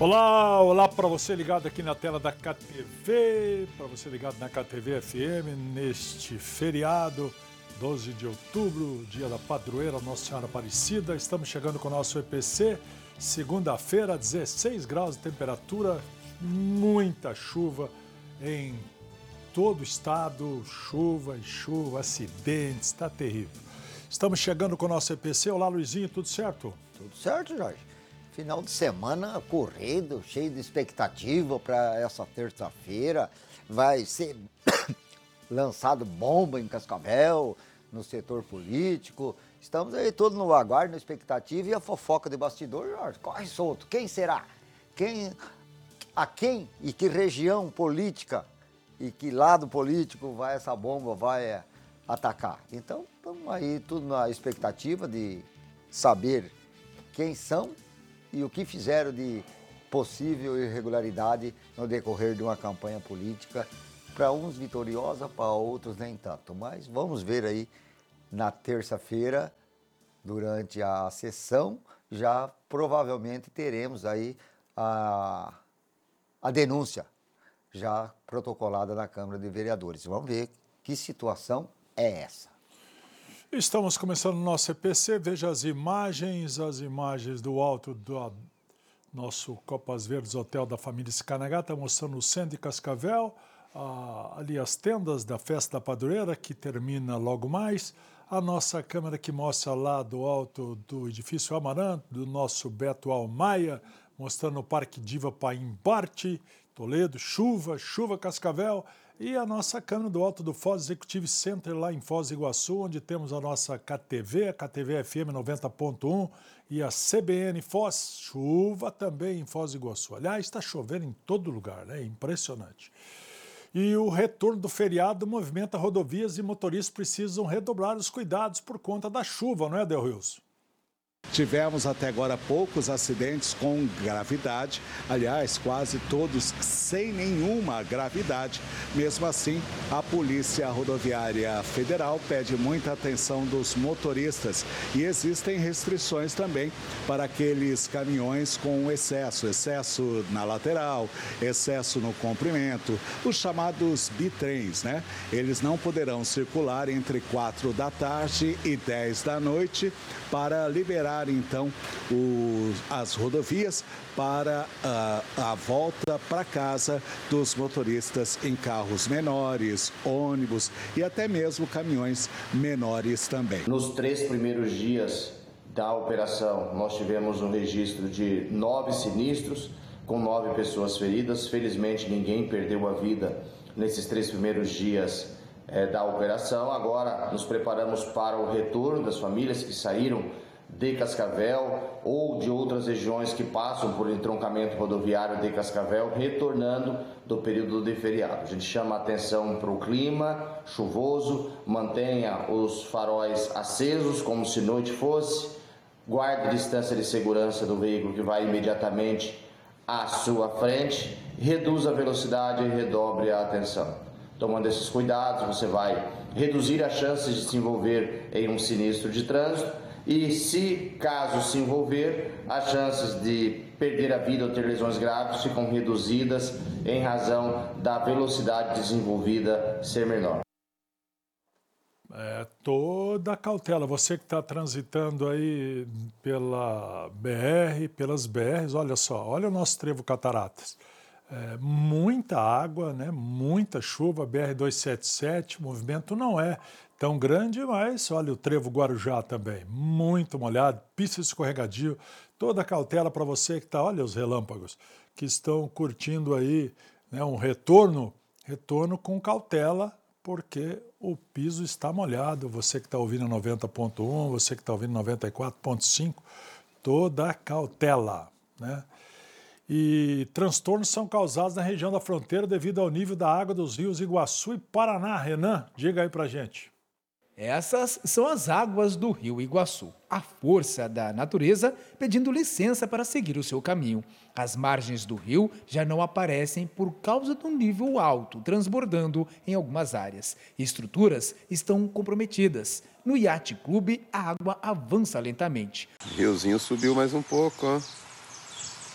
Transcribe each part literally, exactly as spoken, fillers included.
Olá, olá para você ligado aqui na tela da K T V, para você ligado na K T V F M, neste feriado, doze de outubro, dia da padroeira Nossa Senhora Aparecida. Estamos chegando com o nosso E P C, segunda-feira, dezesseis graus de temperatura, muita chuva em todo o estado, chuva e chuva, acidentes, está terrível. Estamos chegando com o nosso E P C. Olá, Luizinho, tudo certo? Tudo certo, Jorge. Final de semana corrido, cheio de expectativa para essa terça-feira. Vai ser lançado bomba em Cascavel, no setor político. Estamos aí todos no aguardo, na expectativa, e a fofoca de bastidor, Jorge, corre solto. Quem será? Quem, a quem e que região política e que lado político vai essa bomba, vai é, atacar? Então, estamos aí tudo na expectativa de saber quem são e o que fizeram de possível irregularidade no decorrer de uma campanha política, para uns vitoriosa, para outros nem tanto. Mas vamos ver aí na terça-feira, durante a sessão, já provavelmente teremos aí a, a denúncia já protocolada na Câmara de Vereadores. Vamos ver que situação é essa. Estamos começando o nosso E P C, veja as imagens, as imagens do alto do nosso Copas Verdes Hotel da família Scanagá, está mostrando o centro de Cascavel, ah, ali as tendas da Festa da Padroeira, que termina logo mais, a nossa câmera que mostra lá do alto do edifício Amaranto, do nosso Beto Almaia, mostrando o Parque Diva Paimbarte, Toledo, chuva, chuva Cascavel, e a nossa câmera do alto do Foz Executive Center, lá em Foz do Iguaçu, onde temos a nossa K T V, a K T V F M noventa ponto um e a C B N Foz, chuva também em Foz do Iguaçu. Aliás, está chovendo em todo lugar, né? Impressionante. E o retorno do feriado movimenta rodovias e motoristas precisam redobrar os cuidados por conta da chuva, não é, Del Rios? Tivemos até agora poucos acidentes com gravidade, aliás, quase todos sem nenhuma gravidade. Mesmo assim, a Polícia Rodoviária Federal pede muita atenção dos motoristas e existem restrições também para aqueles caminhões com excesso, excesso na lateral, excesso no comprimento, os chamados bitrens, né? Eles não poderão circular entre quatro da tarde e dez da noite para liberar então o, as rodovias para a, a volta para casa dos motoristas em carros menores, ônibus e até mesmo caminhões menores também. Nos três primeiros dias da operação, nós tivemos um registro de nove sinistros, com nove pessoas feridas. Felizmente, ninguém perdeu a vida nesses três primeiros dias é, da operação. Agora, nos preparamos para o retorno das famílias que saíram de Cascavel ou de outras regiões que passam por entroncamento rodoviário de Cascavel, retornando do período de feriado. A gente chama a atenção para o clima chuvoso, mantenha os faróis acesos como se noite fosse, guarde a distância de segurança do veículo que vai imediatamente à sua frente, reduza a velocidade e redobre a atenção. Tomando esses cuidados, você vai reduzir as chances de se envolver em um sinistro de trânsito. E se caso se envolver, as chances de perder a vida ou ter lesões graves ficam reduzidas em razão da velocidade desenvolvida ser menor. É, toda a cautela, você que está transitando aí pela B R, pelas B Rs, olha só, olha o nosso trevo Cataratas. É, muita água, né? Muita chuva, B R duzentos e setenta e sete, o movimento não é tão grande, mas olha o trevo Guarujá também, muito molhado, pista escorregadio, toda a cautela para você que está, olha os relâmpagos, que estão curtindo aí, né, um retorno, retorno com cautela, porque o piso está molhado, você que está ouvindo noventa ponto um, você que está ouvindo noventa e quatro ponto cinco, toda a cautela, né? E transtornos são causados na região da fronteira devido ao nível da água dos rios Iguaçu e Paraná. Renan, diga aí pra gente. Essas são as águas do rio Iguaçu, a força da natureza pedindo licença para seguir o seu caminho. As margens do rio já não aparecem por causa do nível alto, transbordando em algumas áreas. Estruturas estão comprometidas. No Yacht Clube, a água avança lentamente. O riozinho subiu mais um pouco, ó.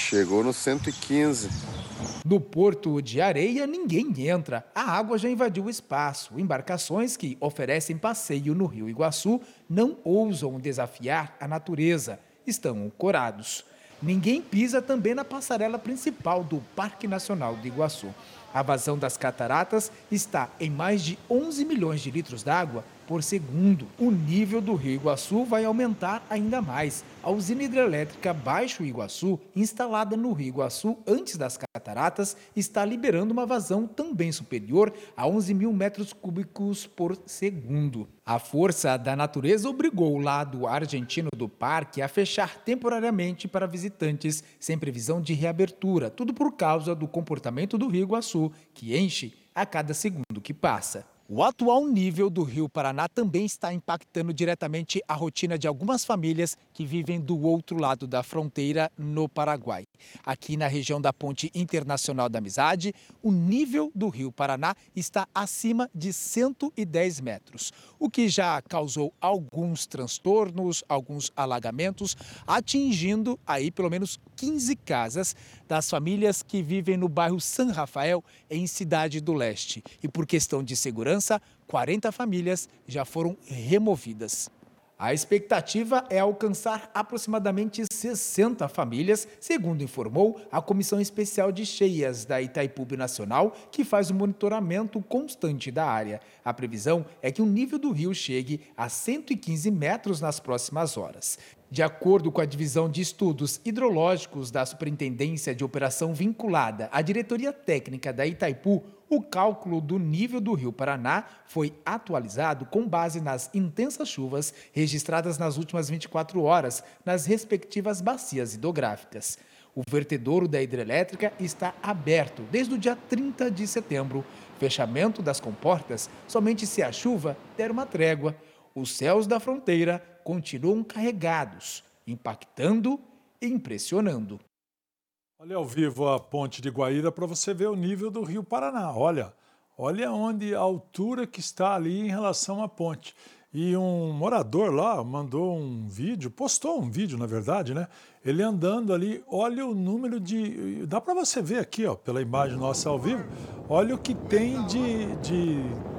Chegou no cento e quinze. No Porto de Areia, ninguém entra. A água já invadiu o espaço. Embarcações que oferecem passeio no Rio Iguaçu não ousam desafiar a natureza. Estão ancorados. Ninguém pisa também na passarela principal do Parque Nacional do Iguaçu. A vazão das cataratas está em mais de onze milhões de litros d'água por segundo. O nível do Rio Iguaçu vai aumentar ainda mais. A usina hidrelétrica Baixo Iguaçu, instalada no Rio Iguaçu antes das cataratas, está liberando uma vazão também superior a onze mil metros cúbicos por segundo. A força da natureza obrigou o lado argentino do parque a fechar temporariamente para visitantes, sem previsão de reabertura, tudo por causa do comportamento do Rio Iguaçu, que enche a cada segundo que passa. O atual nível do Rio Paraná também está impactando diretamente a rotina de algumas famílias que vivem do outro lado da fronteira, no Paraguai. Aqui na região da Ponte Internacional da Amizade, o nível do Rio Paraná está acima de cento e dez metros, o que já causou alguns transtornos, alguns alagamentos, atingindo aí pelo menos quinze casas das famílias que vivem no bairro São Rafael, em Cidade do Leste. E por questão de segurança, quarenta famílias já foram removidas. A expectativa é alcançar aproximadamente sessenta famílias, segundo informou a Comissão Especial de Cheias da Itaipu Nacional, que faz o monitoramento constante da área. A previsão é que o nível do rio chegue a cento e quinze metros nas próximas horas. De acordo com a Divisão de Estudos Hidrológicos da Superintendência de Operação Vinculada à Diretoria Técnica da Itaipu, o cálculo do nível do Rio Paraná foi atualizado com base nas intensas chuvas registradas nas últimas vinte e quatro horas nas respectivas bacias hidrográficas. O vertedouro da hidrelétrica está aberto desde o dia trinta de setembro. Fechamento das comportas somente se a chuva der uma trégua. Os céus da fronteira continuam carregados, impactando e impressionando. Olha ao vivo a ponte de Guaíra para você ver o nível do Rio Paraná. Olha, olha onde a altura que está ali em relação à ponte. E um morador lá mandou um vídeo, postou um vídeo, na verdade, né? Ele andando ali, olha o número de... Dá para você ver aqui, ó, pela imagem nossa ao vivo, olha o que tem de, de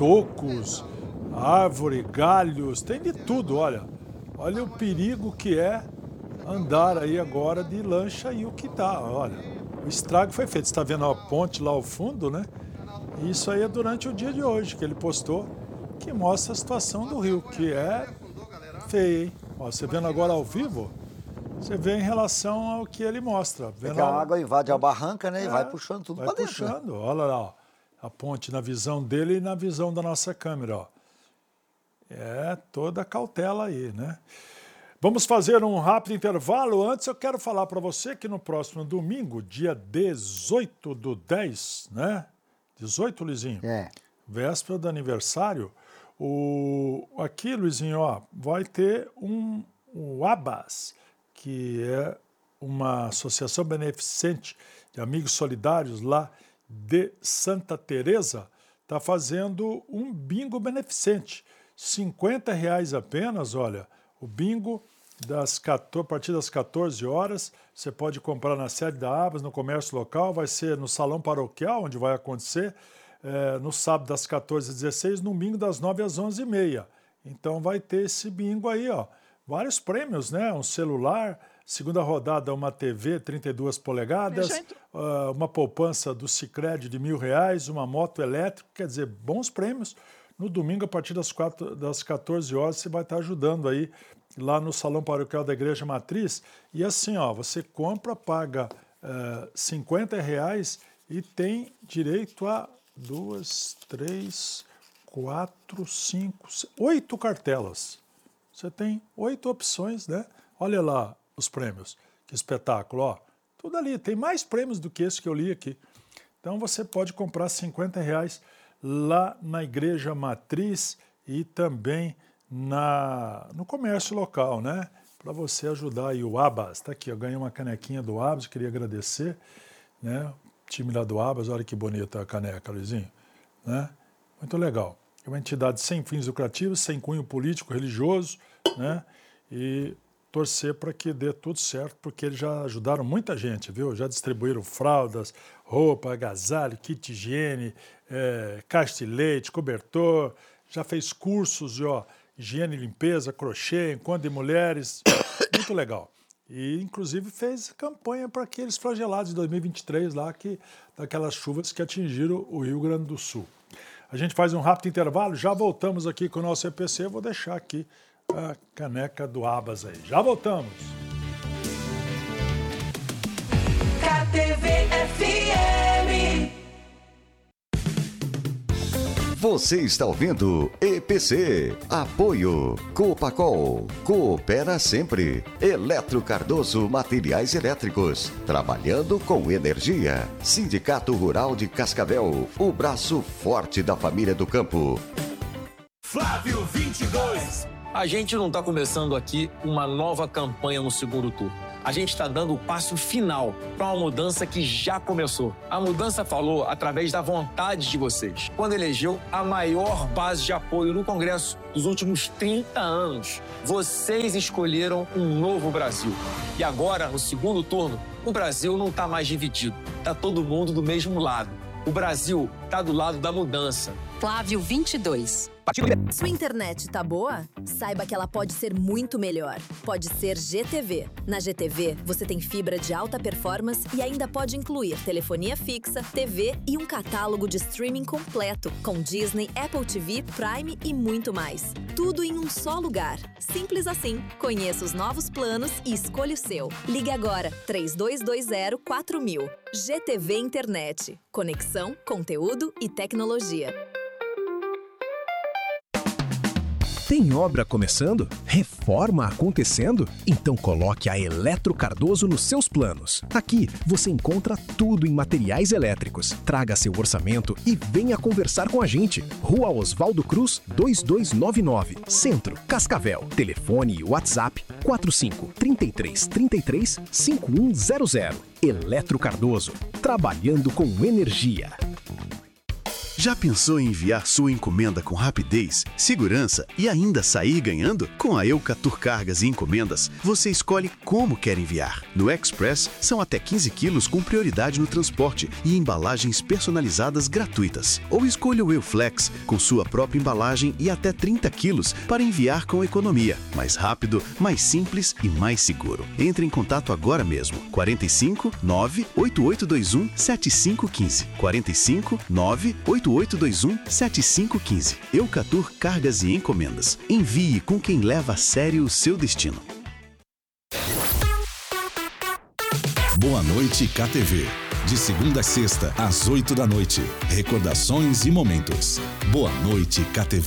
tocos, árvore, galhos, tem de tudo, olha. Olha o perigo que é andar aí agora de lancha e o que tá, olha. O estrago foi feito, você está vendo a ponte lá ao fundo, né? E isso aí é durante o dia de hoje que ele postou, que mostra a situação do rio, que é feia, hein? Ó, você vendo agora ao vivo, você vê em relação ao que ele mostra. É que a água invade a barranca, né? E É, vai puxando tudo para dentro. Vai puxando, olha lá, ó, a ponte na visão dele e na visão da nossa câmera, ó. É toda a cautela aí, né? Vamos fazer um rápido intervalo. Antes eu quero falar para você que no próximo domingo, dia dezoito do dez, né? dezoito, Luizinho? É. Véspera do aniversário. O... Aqui, Luizinho, ó, vai ter um, um ABAS, que é uma associação beneficente de amigos solidários lá de Santa Teresa, está fazendo um bingo beneficente. cinquenta reais apenas, olha, o bingo das quatorze, a partir das quatorze horas, você pode comprar na sede da ABAS, no comércio local, vai ser no salão paroquial, onde vai acontecer, é, no sábado das quatorze às dezesseis, no domingo das nove às onze e meia. Então vai ter esse bingo aí, ó. Vários prêmios, né? Um celular, segunda rodada uma T V trinta e duas polegadas, uh, uma poupança do Sicredi de mil reais, uma moto elétrica, quer dizer, bons prêmios. No domingo, a partir das, quatro, das quatorze horas, você vai estar ajudando aí lá no Salão Paroquial da Igreja Matriz. E assim, ó, você compra, paga uh, cinquenta reais e tem direito a duas, três, quatro, cinco, oito cartelas. Você tem oito opções, né? Olha lá os prêmios. Que espetáculo, ó. Tudo ali. Tem mais prêmios do que esse que eu li aqui. Então você pode comprar cinquenta reais lá na Igreja Matriz e também na, no comércio local, né? Para você ajudar aí o ABAS. Tá aqui, eu ganhei uma canequinha do ABAS, queria agradecer, né? O time lá do ABAS, olha que bonita a caneca, Luizinho, né? Muito legal. É uma entidade sem fins lucrativos, sem cunho político, religioso, né? E torcer para que dê tudo certo, porque eles já ajudaram muita gente, viu? Já distribuíram fraldas, roupa, agasalho, kit higiene, é, caixa de leite, cobertor, já fez cursos de ó, higiene e limpeza, crochê, encontro de mulheres, muito legal. E, inclusive, fez campanha para aqueles flagelados de dois mil e vinte e três, lá que, daquelas chuvas que atingiram o Rio Grande do Sul. A gente faz um rápido intervalo, já voltamos aqui com o nosso E P C, vou deixar aqui a caneca do Abas aí. Já voltamos. K T V F M. Você está ouvindo E P C. Apoio Copacol. Coopera sempre. Eletro Cardoso Materiais Elétricos. Trabalhando com energia. Sindicato Rural de Cascavel. O braço forte da família do campo. Flávio vinte e dois. A gente não está começando aqui uma nova campanha no segundo turno. A gente está dando o passo final para uma mudança que já começou. A mudança falou através da vontade de vocês, quando elegeu a maior base de apoio no Congresso dos últimos trinta anos. Vocês escolheram um novo Brasil. E agora, no segundo turno, o Brasil não está mais dividido. Está todo mundo do mesmo lado. O Brasil está do lado da mudança. Flávio vinte e dois. Sua internet tá boa? Saiba que ela pode ser muito melhor. Pode ser G T V. Na G T V, você tem fibra de alta performance e ainda pode incluir telefonia fixa, T V e um catálogo de streaming completo, com Disney, Apple T V, Prime e muito mais. Tudo em um só lugar. Simples assim. Conheça os novos planos e escolha o seu. Ligue agora, três dois dois zero quatro mil. G T V Internet. Conexão, conteúdo e tecnologia. Tem obra começando? Reforma acontecendo? Então coloque a Eletro Cardoso nos seus planos. Aqui você encontra tudo em materiais elétricos. Traga seu orçamento e venha conversar com a gente. Rua Oswaldo Cruz, dois dois nove nove, Centro, Cascavel. Telefone e WhatsApp quatro cinco, três três, três três, cinco um zero zero. Eletro Cardoso, trabalhando com energia. Já pensou em enviar sua encomenda com rapidez, segurança e ainda sair ganhando? Com a Eucatur Cargas e Encomendas, você escolhe como quer enviar. No Express, são até quinze quilos com prioridade no transporte e embalagens personalizadas gratuitas. Ou escolha o Euflex, com sua própria embalagem e até trinta quilos para enviar com economia. Mais rápido, mais simples e mais seguro. Entre em contato agora mesmo. quarenta e cinco, nove, oito oito dois um, sete cinco um cinco. quarenta e cinco, nove, oito oito dois um, sete cinco um cinco. Eucatur Cargas e Encomendas. Envie com quem leva a sério o seu destino. Boa noite, K T V. De segunda a sexta, às oito da noite. Recordações e momentos. Boa noite, K T V.